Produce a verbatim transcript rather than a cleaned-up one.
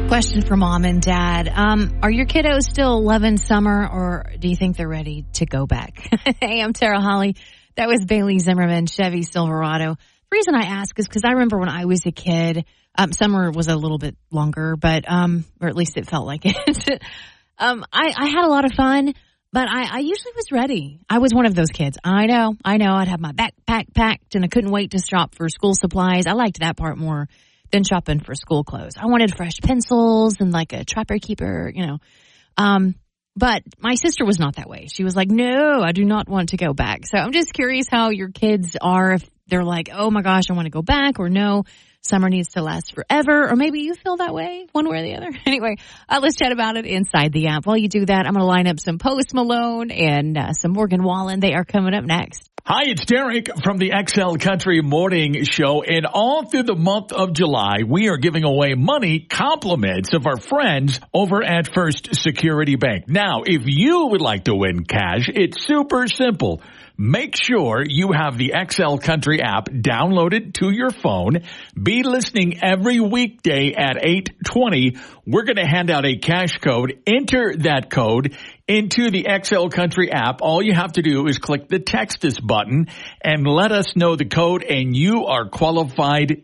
Question for mom and dad. Um, are your kiddos still loving summer, or do you think they're ready to go back? Hey, I'm Tara Holly. That was Bailey Zimmerman, Chevy Silverado. The reason I ask is because I remember when I was a kid, um, summer was a little bit longer, but, um, or at least it felt like it. um, I, I had a lot of fun, but I, I usually was ready. I was one of those kids. I know, I know. I'd have my backpack packed and I couldn't wait to shop for school supplies. I liked that part more than shopping for school clothes. I wanted fresh pencils and like a Trapper Keeper, you know. Um, but my sister was not that way. She was like, no, I do not want to go back. So I'm just curious how your kids are, if they're like, oh my gosh, I want to go back, or no, summer needs to last forever, or maybe you feel that way one way or the other. Anyway, uh, let's chat about it inside the app. While you do that, I'm going to line up some Post Malone and uh, some Morgan Wallen. They are coming up next. Hi, it's Derek from the X L Country Morning Show, and all through the month of July, we are giving away money compliments of our friends over at First Security Bank. Now, if you would like to win cash, it's super simple. Make sure you have the X L Country app downloaded to your phone. Be listening every weekday at eight twenty. We're going to hand out a cash code. Enter that code into the X L Country app. All you have to do is click the Text Us button and let us know the code, and you are qualified